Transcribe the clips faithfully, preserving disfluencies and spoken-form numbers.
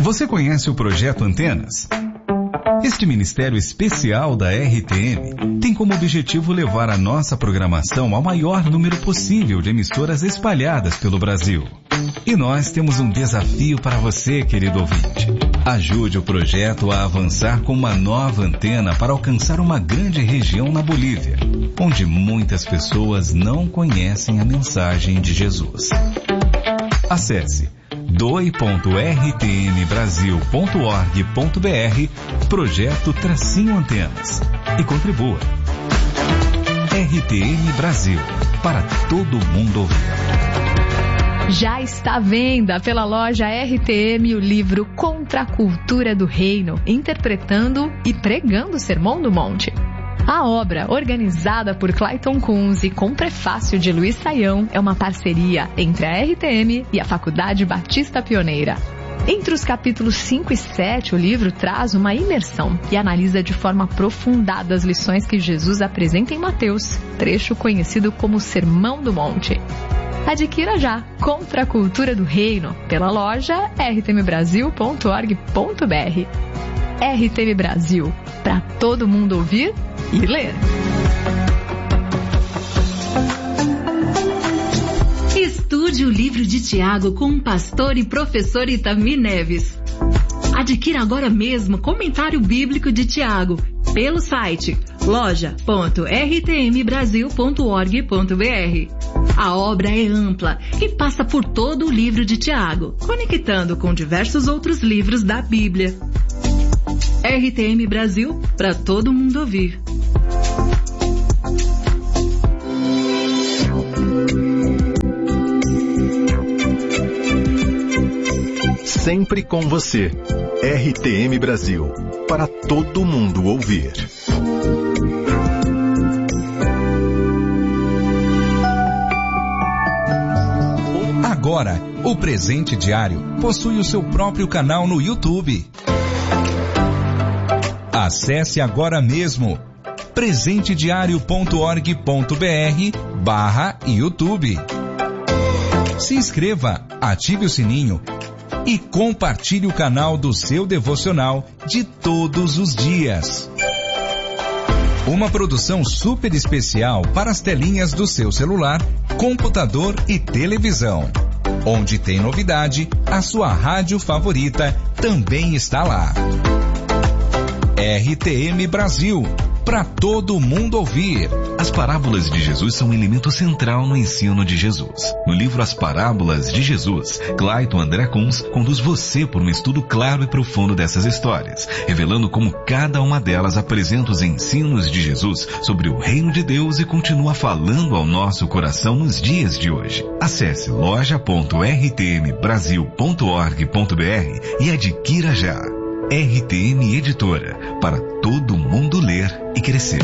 Você conhece o Projeto Antenas? Este ministério especial da R T M tem como objetivo levar a nossa programação ao maior número possível de emissoras espalhadas pelo Brasil. E nós temos um desafio para você, querido ouvinte. Ajude o projeto a avançar com uma nova antena para alcançar uma grande região na Bolívia, onde muitas pessoas não conhecem a mensagem de Jesus. Acesse doe ponto r t m brasil ponto org ponto b r Projeto Tracinho Antenas e contribua. R T M Brasil, para todo mundo ouvir. Já está à venda pela loja R T M o livro Contra a Cultura do Reino, interpretando e pregando o Sermão do Monte. A obra, organizada por Clayton Kunze com prefácio de Luiz Saião, é uma parceria entre a R T M e a Faculdade Batista Pioneira. Entre os capítulos cinco e sete, o livro traz uma imersão e analisa de forma aprofundada as lições que Jesus apresenta em Mateus, trecho conhecido como Sermão do Monte. Adquira já Contra a Cultura do Reino pela loja r t m brasil ponto org ponto b r. R T M Brasil, para todo mundo ouvir e ler. Estude o livro de Tiago com o pastor e professor Itami Neves. Adquira agora mesmo Comentário Bíblico de Tiago pelo site loja ponto r t m brasil ponto org ponto b r. A obra é ampla e passa por todo o livro de Tiago, conectando com diversos outros livros da Bíblia. R T M Brasil, para todo mundo ouvir. Sempre com você. R T M Brasil, para todo mundo ouvir. Agora, o Presente Diário possui o seu próprio canal no YouTube. Acesse agora mesmo presente diário ponto org ponto b r barra YouTube. Se inscreva, ative o sininho e compartilhe o canal do seu devocional de todos os dias. Uma produção super especial para as telinhas do seu celular, computador e televisão. Onde tem novidade, a sua rádio favorita também está lá. R T M Brasil, para todo mundo ouvir. As parábolas de Jesus são um elemento central no ensino de Jesus. No livro As Parábolas de Jesus, Clayton André Kunz conduz você por um estudo claro e profundo dessas histórias, revelando como cada uma delas apresenta os ensinos de Jesus sobre o reino de Deus e continua falando ao nosso coração nos dias de hoje. Acesse loja ponto r t m brasil ponto org ponto b r e adquira já. R T M Editora, para todo mundo ler e crescer.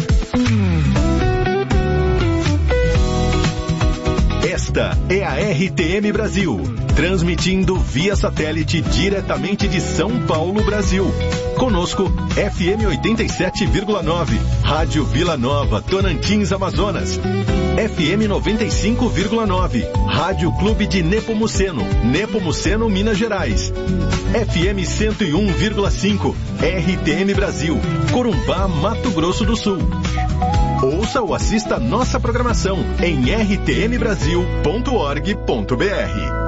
Esta é a R T M Brasil, transmitindo via satélite diretamente de São Paulo, Brasil. Conosco, F M oitenta e sete vírgula nove, Rádio Vila Nova, Tocantins, Amazonas. F M noventa e cinco vírgula nove, Rádio Clube de Nepomuceno, Nepomuceno, Minas Gerais. F M cento e um vírgula cinco, R T M Brasil, Corumbá, Mato Grosso do Sul. Ouça ou assista nossa programação em r t m brasil ponto org ponto b r.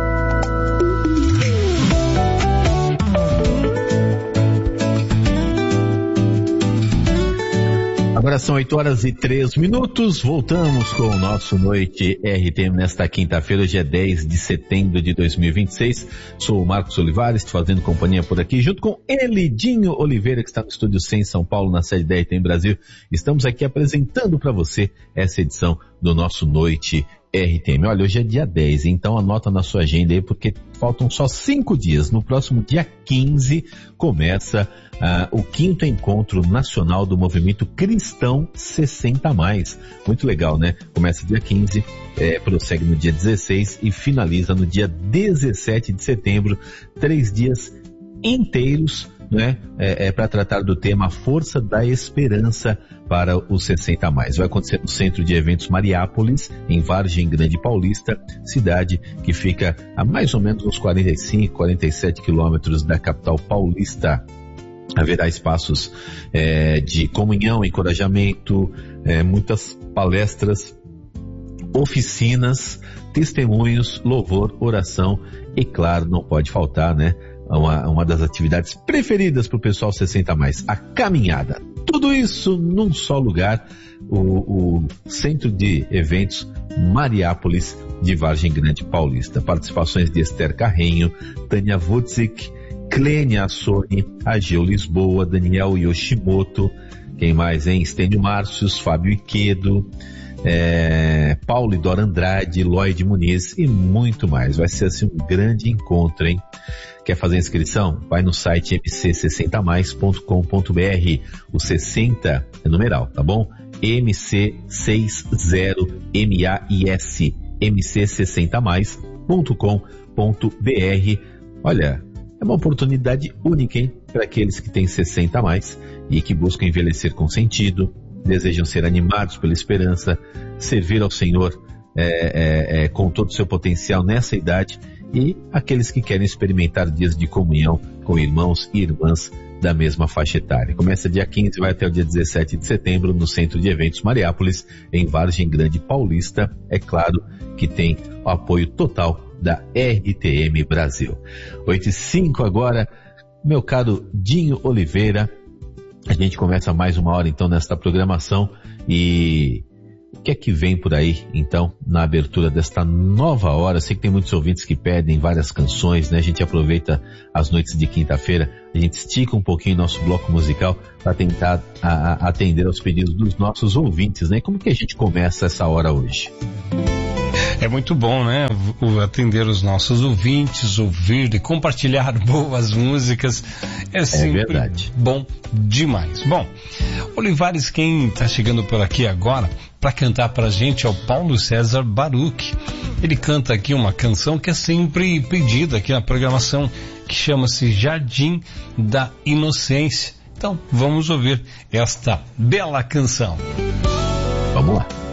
Agora são oito horas e três minutos, voltamos com o nosso Noite R T M nesta quinta-feira, hoje é dez de setembro de dois mil e vinte e seis. Sou o Marcos Olivares, fazendo companhia por aqui, junto com Elidinho Oliveira, que está no Estúdio cem em São Paulo, na sede da R T M Brasil. Estamos aqui apresentando para você essa edição do nosso Noite R T M. Olha, hoje é dia dez, então anota na sua agenda aí, porque faltam só cinco dias. No próximo dia quinze começa uh, o quinto encontro nacional do Movimento Cristão sessenta mais. Muito legal, né? Começa dia quinze, é, prossegue no dia dezesseis e finaliza no dia dezessete de setembro. Três dias inteiros né, é, é para tratar do tema Força da Esperança para os sessenta a mais. Vai acontecer no Centro de Eventos Mariápolis, em Vargem Grande Paulista, cidade que fica a mais ou menos uns quarenta e cinco, quarenta e sete quilômetros da capital paulista. Haverá espaços é, de comunhão, encorajamento, é, muitas palestras, oficinas, testemunhos, louvor, oração e, claro, não pode faltar, né, uma, uma das atividades preferidas para o pessoal sessenta a mais, a caminhada. Tudo isso num só lugar, o, o Centro de Eventos Mariápolis de Vargem Grande Paulista. Participações de Esther Carrenho, Tânia Wutzik, Clênia Assoni, Ageu Lisboa, Daniel Yoshimoto, quem mais, hein? Estênio Márcios, Fábio Iquedo, é, Paulo e Dora Andrade, Lloyd Muniz e muito mais. Vai ser assim um grande encontro, hein? Quer fazer inscrição? Vai no site m c sessenta mais ponto com ponto b r. O sessenta é numeral, tá bom? M C sessenta M A I S, m c sessenta mais ponto com ponto b r. Olha, é uma oportunidade única, hein? Para aqueles que têm sessenta a mais e que buscam envelhecer com sentido, desejam ser animados pela esperança, servir ao Senhor é, é, é, com todo o seu potencial nessa idade, e aqueles que querem experimentar dias de comunhão com irmãos e irmãs da mesma faixa etária. Começa dia quinze e vai até o dia dezessete de setembro no Centro de Eventos Mariápolis, em Vargem Grande Paulista. É claro que tem o apoio total da R T M Brasil. oito e cinco agora, meu caro Dinho Oliveira. A gente começa mais uma hora então nesta programação, e o que é que vem por aí então na abertura desta nova hora? Sei que tem muitos ouvintes que pedem várias canções, né? A gente aproveita as noites de quinta-feira, a gente estica um pouquinho nosso bloco musical para tentar a, a, atender aos pedidos dos nossos ouvintes, né? Como que a gente começa essa hora hoje? É muito bom, né? O, atender os nossos ouvintes, ouvir e compartilhar boas músicas. É sempre é verdade. Bom demais. Bom, Olivares, quem está chegando por aqui agora para cantar pra gente é o Paulo César Baruch. Ele canta aqui uma canção que é sempre pedida aqui na programação, que chama-se Jardim da Inocência. Então, vamos ouvir esta bela canção. Vamos lá.